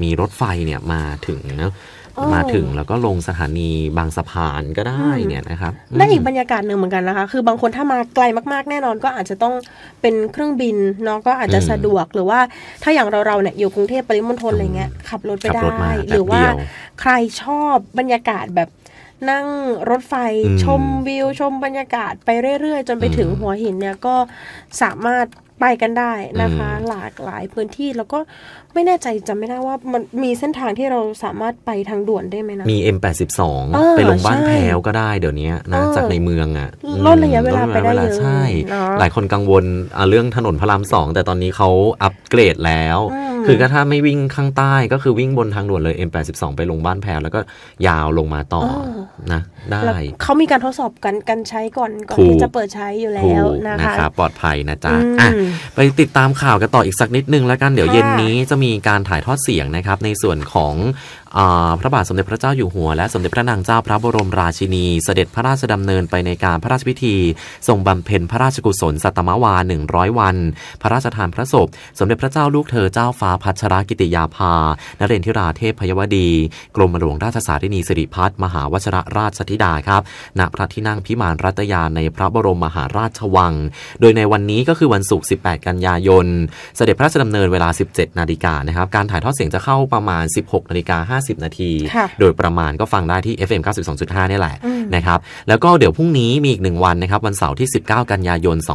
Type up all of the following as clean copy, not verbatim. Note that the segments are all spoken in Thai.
มีรถไฟเนี่ยมาถึงนะมาถึงแล้วก็ลงสถานีบางสะพานก็ได้เนี่ยนะครับได้อีกบรรยากาศหนึ่งเหมือนกันนะคะคือบางคนถ้ามาไกลมากๆแน่นอนก็อาจจะต้องเป็นเครื่องบินเนาะก็อาจจะสะดวกหรือว่าถ้าอย่างเราเนี่ยอยู่กรุงเทพปริมณฑลอะไรเงี้ยขับรถไปได้หรือว่าใครชอบบรรยากาศแบบนั่งรถไฟชมวิวชมบรรยากาศไปเรื่อยๆจนไปถึงหัวหินเนี่ยก็สามารถไปกันได้นะคะหลากหลายพื้นที่แล้วก็ไม่แน่ใจจำไม่ได้ว่ามันมีเส้นทางที่เราสามารถไปทางด่วนได้ไหมนะมี M82 ไปลงบ้านแพ้วก็ได้เดี๋ยวนี้นะจากในเมืองอ่ะลดระยะเวลาไปได้เยอะใช่หลายคนกังวลเรื่องถนนพระราม 2แต่ตอนนี้เขาอัปเกรดแล้วคือก็ถ้าไม่วิ่งข้างใต้ก็คือวิ่งบนทางด่วนเลย M82 ไปลงบ้านแพ้วแล้วก็ยาวลงมาต่อนะได้เขามีการทดสอบกันใช้ก่อนที่จะเปิดใช้อยู่แล้วนะคะปลอดภัยนะจ๊ะไปติดตามข่าวกันต่ออีกสักนิดนึงแล้วกันเดี๋ยวเย็นนี้จะมีการถ่ายทอดเสียงนะครับในส่วนของพระบาทสมเด็จพระเจ้าอยู่หัวและสมเด็จพระนางเจ้าพระบรมราชินีเสด็จพระราชดำเนินไปในการพระราชพิธีทรงบำเพ็ญพระราชกุศลสัตตมวา100 วันพระราชทานพระศพสมเด็จพระเจ้าลูกเธอเจ้าฟ้าพัชรกิติยาภานเรนทิราเทพพยวดีกรมหลวงราชสารินีสิริพัฒน์มหาวชิรราชธิดาครับณพระที่นั่งพิมานรัตยาในพระบรมมหาราชวังโดยในวันนี้ก็คือวันศุกร์18 กันยายนเสด็จพระราชดำเนินเวลา 17 นาฬิกานะครับการถ่ายทอดเสียงจะเข้าประมาณ 16:50 นาทีโดยประมาณก็ฟังได้ที่ FM 92.5 นี่แหละนะครับแล้วก็เดี๋ยวพรุ่งนี้มีอีก1วันนะครับวันเสาร์ที่19 กันยายน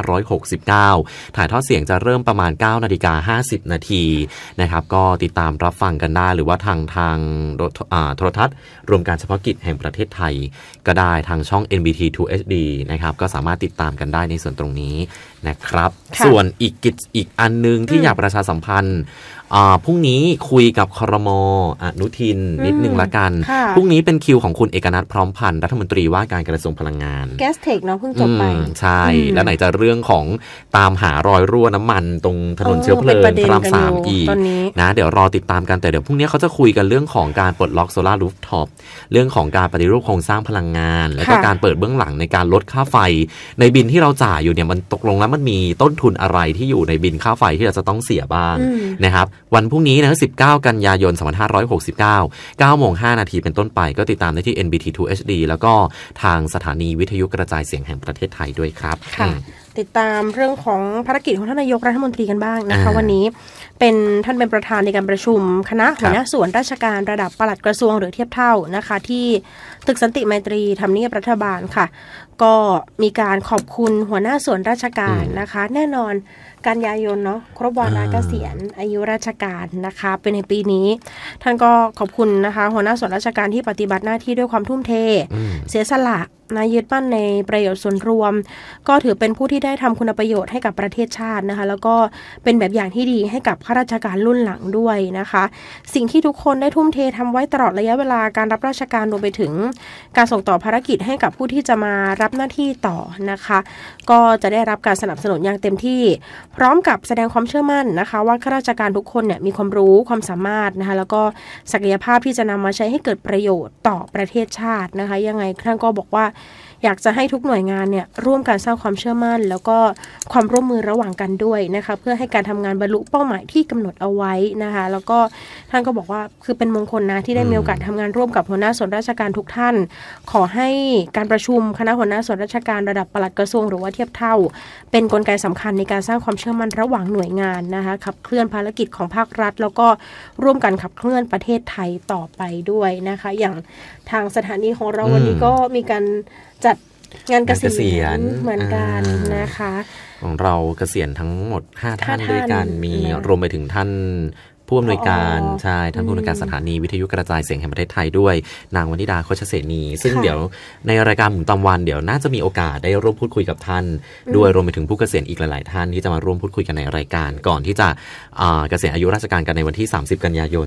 2569ถ่ายทอดเสียงจะเริ่มประมาณ 9:50 นาทีนะครับก็ติดตามรับฟังกันได้หรือว่าทางโทรทัศน์รวมการเฉพาะกิจแห่งประเทศไทยก็ได้ทางช่อง NBT 2 HD นะครับก็สามารถติดตามกันได้ในส่วนตรงนี้นะครับส่วนอีกอันนึงที่อยากประชาสัมพันธ์พรุ่งนี้คุยกับครม.อนุทินนิดนึงละกันพรุ่งนี้เป็นคิวของคุณเอกนัทพร้อมพันธ์รัฐมนตรีว่าการกระทรวงพลังงานแก๊สเทคเนาะเพิ่งจบไปใช่แล้วไหนจะเรื่องของตามหารอยรั่วน้ำมันตรงถนนเชื้อเพลิงพระราม 3อีกนะเดี๋ยวรอติดตามกันแต่เดี๋ยวพรุ่งนี้เขาจะคุยกันเรื่องของการปลดล็อกโซล่ารูฟท็อปเรื่องของการปฏิรูปโครงสร้างพลังงานแล้วก็การเปิดเบื้องหลังในการลดค่าไฟในบินที่เราจ่ายอยู่เนี่ยมันตกลงแล้วมันมีต้นทุนอะไรที่อยู่ในบินค่าไฟที่เราจะต้องเสียบ้างนะครับวันพรุ่งนี้นะ19 กันยายน 2569 9:05 นาทีเป็นต้นไปก็ติดตามได้ที่ NBT 2 HD แล้วก็ทางสถานีวิทยุกระจายเสียงแห่งประเทศไทยด้วยครับติดตามเรื่องของภารกิจของท่านนายกรัฐมนตรีกันบ้างนะคะวันนี้ท่านเป็นประธานในการประชุมคณะหัวหน้าส่วนราชการระดับปลัดกระทรวงหรือเทียบเท่านะคะที่ตึกสันติไมตรีทำเนียบรัฐบาลค่ะก็มีการขอบคุณหัวหน้าส่วนราชการนะคะแน่นอนกันยายนเนาะครบวาระเกษียณอายุราชการนะคะเป็นในปีนี้ท่านก็ขอบคุณนะคะหัวหน้าส่วนราชการที่ปฏิบัติหน้าที่ด้วยความทุ่มเทเสียสละนะยึดมั่นในประโยชน์ส่วนรวมก็ถือเป็นผู้ที่ได้ทำคุณประโยชน์ให้กับประเทศชาตินะคะแล้วก็เป็นแบบอย่างที่ดีให้กับข้าราชการรุ่นหลังด้วยนะคะสิ่งที่ทุกคนได้ทุ่มเททำไว้ตลอดระยะเวลาการรับราชการรวมไปถึงการส่งต่อภารกิจให้กับผู้ที่จะมารับหน้าที่ต่อนะคะก็จะได้รับการสนับสนุนอย่างเต็มที่พร้อมกับแสดงความเชื่อมั่นนะคะว่าข้าราชการทุกคนเนี่ยมีความรู้ความสามารถนะคะแล้วก็ศักยภาพที่จะนำมาใช้ให้เกิดประโยชน์ต่อประเทศชาตินะคะยังไงท่านก็บอกว่าอยากจะให้ทุกหน่วยงานเนี่ยร่วมกันสร้างความเชื่อมั่นแล้วก็ความร่วมมือระหว่างกันด้วยนะคะเพื่อให้การทำงานบรรลุเป้าหมายที่กำหนดเอาไว้นะคะแล้วก็ท่านก็บอกว่าคือเป็นมงคลนะที่ได้มีโอกาสทำงานร่วมกับหัวหน้าส่วนราชการทุกท่านขอให้การประชุมคณะหัวหน้าส่วนราชการระดับปลัดกระทรวงหรือว่าเทียบเท่าเป็นกลไกสำคัญในการสร้างความเชื่อมั่นระหว่างหน่วยงานนะคะขับเคลื่อนภารกิจของภาครัฐแล้วก็ร่วมกันขับเคลื่อนประเทศไทยต่อไปด้วยนะคะอย่างทางสถานีของเราวันนี้ก็มีการจัดงานเกษียณเหมือนกันนะคะของเราเกษียณทั้งหมด5ท่านด้วยกันมีรวมไปถึงท่านผู้อำนวยการใช่ท่านผู้อำนวยการสถานีวิทยุกระจายเสียงแห่งประเทศไทยด้วยนางวนิดาโคชเสนีซึ่งเดี๋ยวในรายการหมุนตามวันเดี๋ยวน่าจะมีโอกาสได้ร่วมพูดคุยกับท่านด้วยรวมไปถึงผู้เกษียณอีกหลายๆท่านที่จะมาร่วมพูดคุยกันในรายการก่อนที่จะเกษียณอายุราชการกันในวันที่30 กันยายน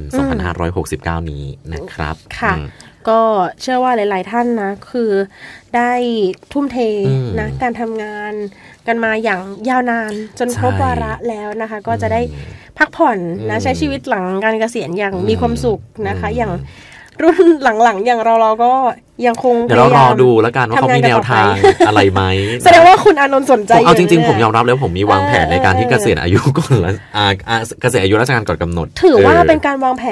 2569 นี้นะครับค่ะก็เชื่อว่าหลายๆท่านนะคือได้ทุ่มเทนะการทำงานกันมาอย่างยาวนานจนครบวาระแล้วนะคะก็จะได้พักผ่อนนะใช้ชีวิตหลังการเกษียณอย่างมีความสุขนะคะอย่างรุ่นหลังๆอย่างเราก็ยังคงเดี๋ยวเรารอดูแล้วกันว่าเขามีแนวทางอะไรไหมแสดงว่าคุณอานนท์สนใจเอาจริงๆผมยอมรับแล้วผมมีวางแผนในการที่เกษียณอายุก่อนเกษียณอายุราชการก่อนกำหนดถือว่าเป็นการวางแผน